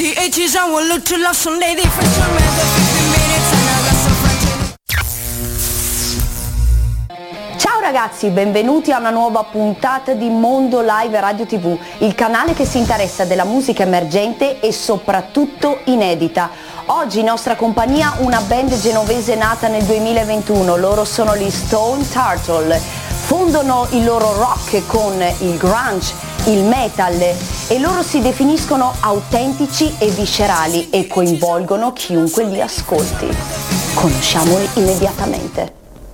PH's on, we'll look to love Sunday, they for some reason 15 minutes and I got some friends. Ciao ragazzi, benvenuti a una nuova puntata di Mondo Live Radio TV, il canale che si interessa della musica emergente e soprattutto inedita. Oggi in nostra compagnia una band genovese nata nel 2021, loro sono gli Stone Turtle. Fondono il loro rock con il grunge, il metal e loro si definiscono autentici e viscerali e coinvolgono chiunque li ascolti. Conosciamoli immediatamente.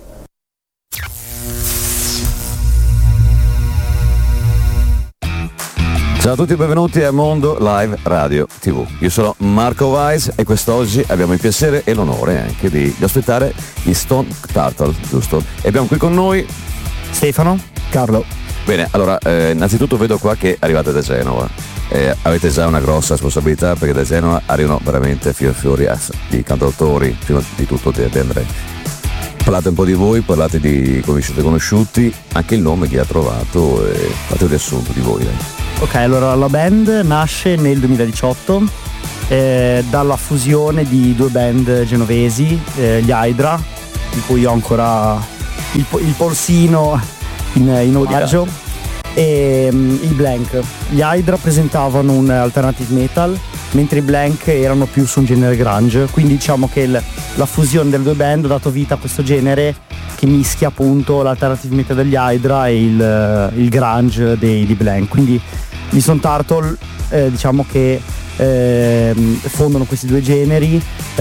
Ciao a tutti e benvenuti a Mondo Live Radio TV. Io sono Marco Weiss e quest'oggi abbiamo il piacere e l'onore anche di ospitare gli Stone Turtle, giusto? E abbiamo qui con noi Stefano, Carlo. Bene, allora innanzitutto vedo qua che arrivate da Genova. Avete già una grossa responsabilità perché da Genova arrivano veramente fiori di cantautori, prima di tutto di Andrea. Parlate un po' di voi, parlate di come siete conosciuti, anche il nome che ha trovato e fate un riassunto di voi. Ok, allora la band nasce nel 2018 dalla fusione di due band genovesi, gli Hydra, di cui ho ancora il polsino in omaggio, e i Blank. Gli Hydra presentavano un alternative metal, mentre i Blank erano più su un genere grunge, quindi diciamo che la fusione delle due band ha dato vita a questo genere che mischia appunto l'alternative metal degli Hydra e il grunge dei Blank. Quindi gli Stone Turtle diciamo che fondano questi due generi,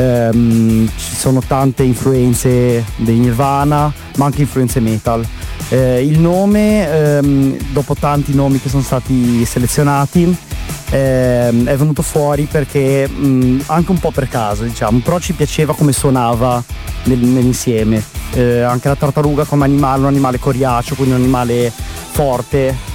ci sono tante influenze dei Nirvana ma anche influenze metal. Il nome, dopo tanti nomi che sono stati selezionati, è venuto fuori perché anche un po' per caso, diciamo, però ci piaceva come suonava nell'insieme. Anche la tartaruga come animale, un animale coriaceo, quindi un animale forte,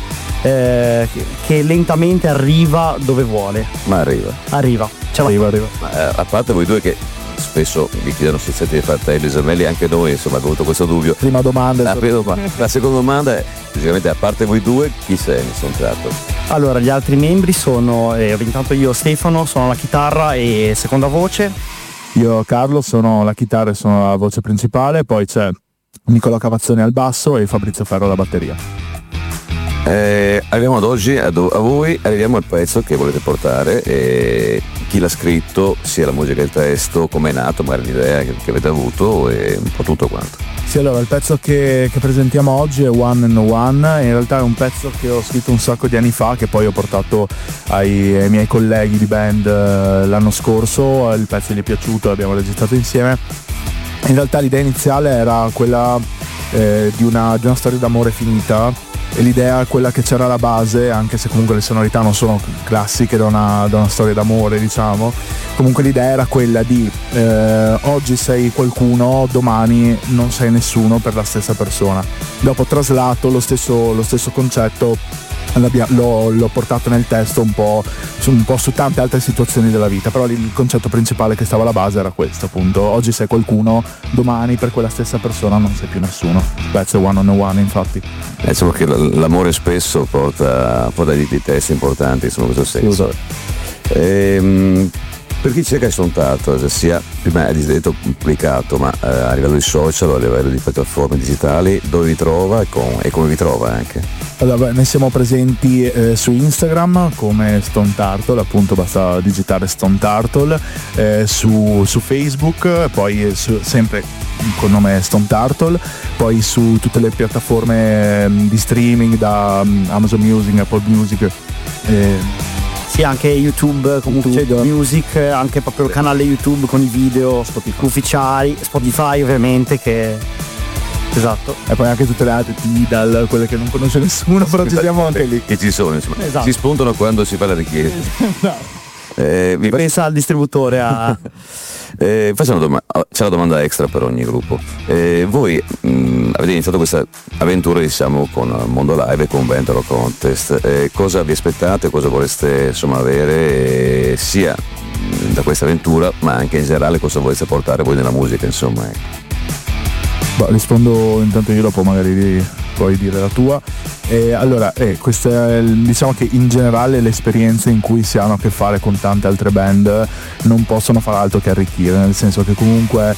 che lentamente arriva dove vuole. Ma arriva. Arriva. Ma, a parte voi due che spesso mi chiedono se siete fratelli gemelli, anche noi insomma abbiamo avuto questo dubbio. Prima domanda. La seconda domanda è, praticamente a parte voi due, chi sei in Stone Turtle? Allora, gli altri membri sono, intanto io Stefano, sono la chitarra e seconda voce. Io Carlo, sono la chitarra e sono la voce principale, poi c'è Nicola Cavazzoni al basso e Fabrizio Ferro alla batteria. Arriviamo ad oggi, a voi, arriviamo al pezzo che volete portare e chi l'ha scritto, sia la musica che il testo, come è nato, magari l'idea che avete avuto e un po' tutto quanto. Sì, allora il pezzo che presentiamo oggi è One and One, in realtà è un pezzo che ho scritto un sacco di anni fa, che poi ho portato ai miei colleghi di band l'anno scorso, il pezzo gli è piaciuto, l'abbiamo registrato insieme. In realtà l'idea iniziale era quella di una storia d'amore finita, e l'idea è quella che c'era alla base, anche se comunque le sonorità non sono classiche da una storia d'amore, diciamo. Comunque l'idea era quella di oggi sei qualcuno, domani non sei nessuno per la stessa persona. Dopo traslato lo stesso concetto, l'ho portato nel testo un po' su tante altre situazioni della vita, però il concetto principale che stava alla base era questo, appunto: oggi sei qualcuno, domani per quella stessa persona non sei più nessuno. Pezzo One on One, infatti. Insomma che l'amore spesso porta dei testi importanti, insomma, in questo senso. Per chi cerca il Stone Turtle, sia prima hai detto pubblicato, ma a livello di social o a livello di piattaforme digitali, dove vi trova e come vi trova anche? Allora, noi siamo presenti su Instagram come Stone Turtle, appunto basta digitare Stone Turtle, su Facebook, poi sempre con nome Stone Turtle, poi su tutte le piattaforme di streaming, da Amazon Music, Apple Music, sì, anche YouTube, comunque Music, anche proprio il canale YouTube con i video ufficiali, Spotify ovviamente, che esatto. E poi anche tutte le altre Tidal, quelle che non conosce nessuno, però ci siamo anche lì. Che ci sono, insomma. Esatto. Si spuntano quando si fa la richiesta. No. Pensa al distributore a... Facciamo c'è la domanda extra per ogni gruppo. Voi avete iniziato questa avventura, diciamo, con Mondo Live e con Band Rock Contest. Cosa vi aspettate, cosa vorreste insomma avere sia da questa avventura, ma anche in generale cosa volete portare voi nella musica, insomma, ecco. Rispondo intanto io, dopo magari puoi dire la tua. Allora, diciamo che in generale le esperienze in cui si hanno a che fare con tante altre band non possono far altro che arricchire, nel senso che comunque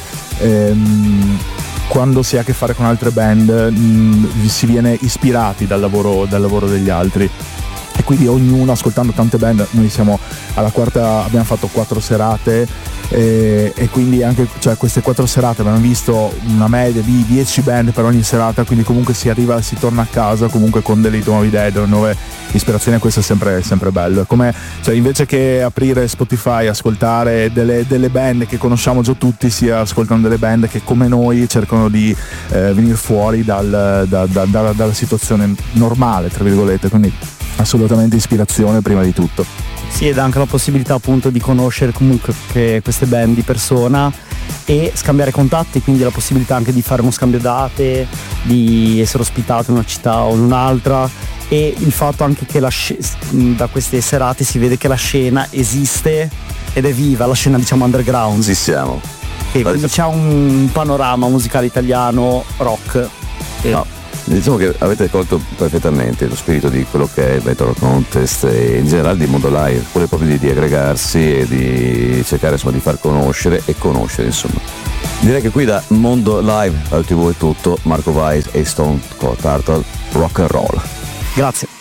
quando si ha a che fare con altre band si viene ispirati dal lavoro degli altri. E quindi ognuno, ascoltando tante band, noi siamo alla quarta, abbiamo fatto 4 serate e quindi anche, cioè, queste 4 serate abbiamo visto una media di 10 band per ogni serata, quindi comunque si torna a casa comunque con delle nuove idee, delle nuove ispirazioni, e questo è sempre bello. È come, cioè, invece che aprire Spotify, ascoltare delle band che conosciamo già tutti, si ascoltano delle band che come noi cercano di venire fuori dalla situazione normale, tra virgolette, quindi assolutamente ispirazione prima di tutto. Sì, ed anche la possibilità appunto di conoscere comunque queste band di persona e scambiare contatti, quindi la possibilità anche di fare uno scambio date, di essere ospitato in una città o in un'altra, e il fatto anche che da queste serate si vede che la scena esiste ed è viva, la scena diciamo underground. Sì, siamo. E quindi c'è un panorama musicale italiano rock. No. Diciamo che avete colto perfettamente lo spirito di quello che è il Vento Rock Contest e in generale di Mondo Live, quello proprio di aggregarsi e di cercare, insomma, di far conoscere e conoscere, insomma. Direi che qui da Mondo Live al TV è tutto. Marco Weiss e Stone Cold Turtle, rock and roll. Grazie.